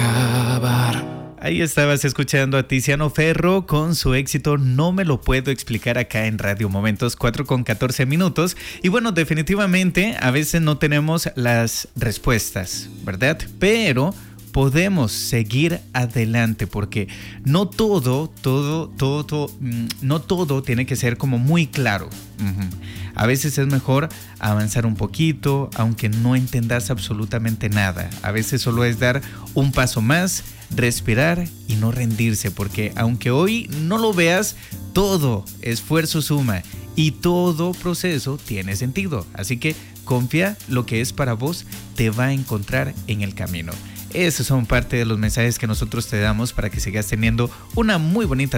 acabar. Ahí estabas escuchando a Tiziano Ferro con su éxito No me lo puedo explicar acá en Radio Momentos, 4:14. Y bueno, definitivamente a veces no tenemos las respuestas, ¿verdad? Pero podemos seguir adelante porque no todo tiene que ser como muy claro. A veces es mejor avanzar un poquito, aunque no entendas absolutamente nada. A veces solo es dar un paso más, respirar y no rendirse, porque aunque hoy no lo veas, todo esfuerzo suma y todo proceso tiene sentido. Así que confía, lo que es para vos te va a encontrar en el camino. Esos son parte de los mensajes que nosotros te damos para que sigas teniendo una muy bonita